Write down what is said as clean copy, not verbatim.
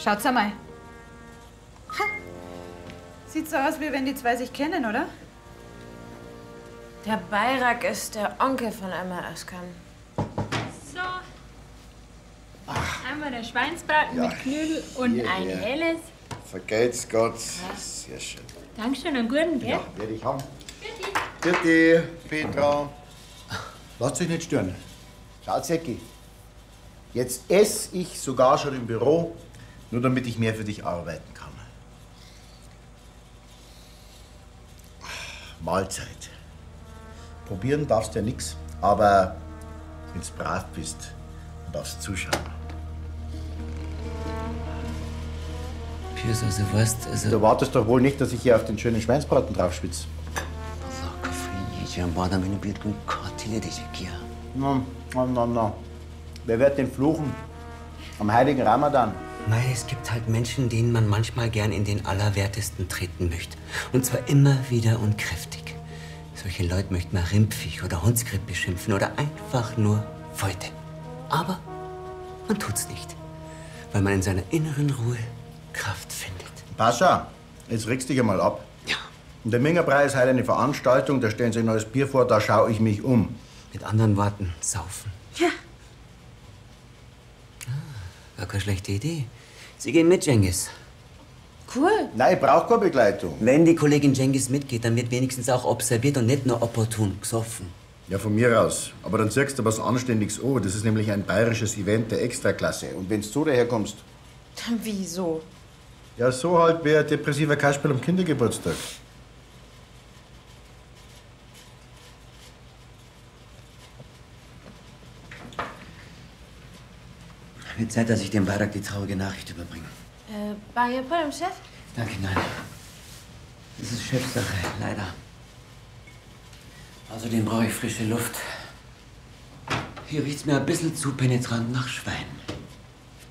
Schaut's einmal. Ha. Sieht so aus, wie wenn die zwei sich kennen, oder? Der Bayrak ist der Onkel von Emma Özkan. So. Einmal der Schweinsbraten mit Knödel und ein helles. Vergelt's Gott. Sehr schön. Dankeschön und guten, gell? Ja, werde ich haben. Bitte, Petra. Lasst euch nicht stören. Schaut, Säcki. Jetzt esse ich sogar schon im Büro, nur damit ich mehr für dich arbeiten kann. Mahlzeit. Probieren darfst ja nix, aber wenn du brav bist, dann darfst du zuschauen. Piers, also weißt, also... Du erwartest doch wohl nicht, dass ich hier auf den schönen Schweinsbraten draufschwitze. Na. Wer wird denn fluchen? Am heiligen Ramadan. Mei, es gibt halt Menschen, denen man manchmal gern in den Allerwertesten treten möchte. Und zwar immer wieder und kräftig. Solche Leute möchte man Rindviech oder Hundskripp beschimpfen oder einfach nur Folter. Aber man tut's nicht, weil man in seiner inneren Ruhe Kraft findet. Pascha, jetzt regst dich einmal ab. Ja. Und der Mingerbrei ist heute eine Veranstaltung, da stellen sie ein neues Bier vor, da schaue ich mich um. Mit anderen Worten, saufen. Ja. Gar keine schlechte Idee. Sie gehen mit, Cengiz. Cool. Nein, ich brauche keine Begleitung. Wenn die Kollegin Cengiz mitgeht, dann wird wenigstens auch observiert und nicht nur opportun gesoffen. Ja, von mir aus. Aber dann siehst du was Anständiges an. Das ist nämlich ein bayerisches Event der Extraklasse. Und wenn du so daherkommst... Wieso? Ja, so halt wie ein depressiver Kasperl am Kindergeburtstag. Wird Zeit, dass ich dem Bayrak die traurige Nachricht überbringe. War hier bei dem Chef? Danke, nein. Das ist Chefsache, leider. Außerdem brauche ich frische Luft. Hier riecht's mir ein bisschen zu penetrant nach Schwein.